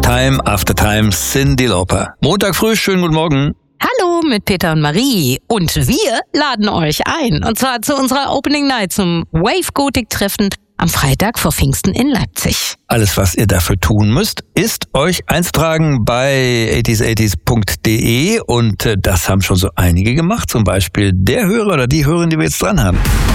Time After Time, Cyndi Lauper. Montag früh, schönen guten Morgen. Hallo mit Peter und Marie. Und wir laden euch ein. Und zwar zu unserer Opening Night zum Wave Gothic Treffen am Freitag vor Pfingsten in Leipzig. Alles, was ihr dafür tun müsst, ist euch einzutragen bei 80s80s.de und das haben schon so einige gemacht. Zum Beispiel der Hörer oder die Hörerin, die wir jetzt dran haben.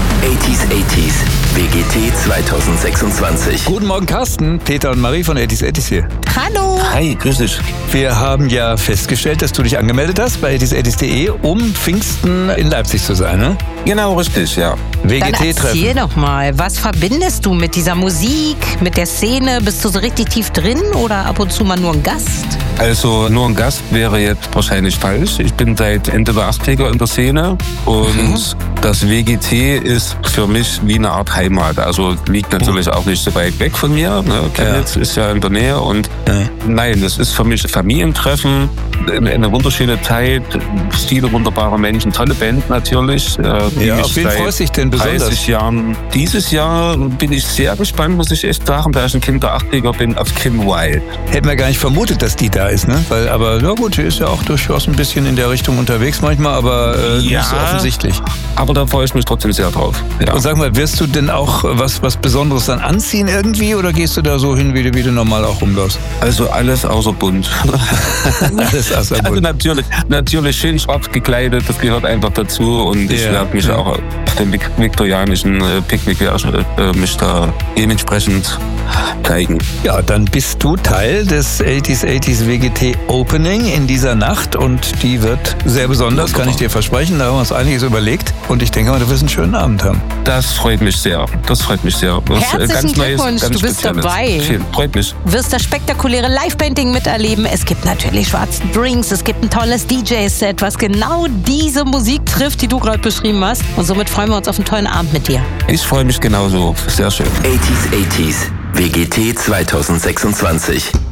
80s WGT 2026. Guten Morgen, Carsten, Peter und Marie von 80s80s hier. Hallo. Hi, grüß dich. Wir haben ja festgestellt, dass du dich angemeldet hast bei 80s80s.de, um Pfingsten in Leipzig zu sein, ne? Genau, richtig, ja. Dann WGT-Treffen. erzähl doch mal, was verbindest du mit dieser Musik, mit der Szene? Bist du so richtig tief drin oder ab und zu mal nur ein Gast? Also nur ein Gast wäre jetzt wahrscheinlich falsch. Ich bin seit Ende der 80er in der Szene und das WGT ist für mich wie eine Art Heimat. Also liegt natürlich auch nicht so weit weg von mir. Ne? Chemnitz ist ja in der Nähe und nein, das ist für mich Familientreffen, eine wunderschöne Zeit, viele wunderbare Menschen, tolle Band natürlich. Ja, auf wen freust du dich denn besonders? 30 Jahren. Dieses Jahr bin ich sehr gespannt, muss ich echt sagen, da ich ein Kind der 80er bin, auf Kim Wilde. Hätten wir gar nicht vermutet, dass die da ist, ne? Aber ja gut, die ist ja auch durchaus ein bisschen in der Richtung unterwegs manchmal, aber nicht so offensichtlich. Aber da freue ich mich trotzdem sehr drauf. Ja. Und sag mal, wirst du denn auch was Besonderes dann anziehen irgendwie oder gehst du da so hin, wie du normal auch rumläufst? Also alles außer bunt. Alles außer Also bunt. natürlich schön schwarz gekleidet, das gehört einfach dazu und ich werde mich auch auf dem viktorianischen Picknick mich da dementsprechend zeigen. Ja, dann bist du Teil des 80s80s WGT Opening in dieser Nacht und die wird sehr besonders, kann ich dir versprechen. Da haben wir uns einiges überlegt und ich denke mal, du wirst einen schönen Abend haben. Das freut mich sehr. Das freut mich sehr. Das Herzlichen ganz Neues, Glückwunsch, ganz du bist Spezielles. dabei. Freut mich. Du wirst das spektakuläre Live-Banding miterleben. Es gibt natürlich schwarze Drinks, es gibt ein tolles DJ-Set, was genau diese Musik trifft, die du gerade beschrieben hast. Und somit freuen wir uns auf einen tollen Abend mit dir. Ich freue mich genauso. Sehr schön. 80s WGT 2026.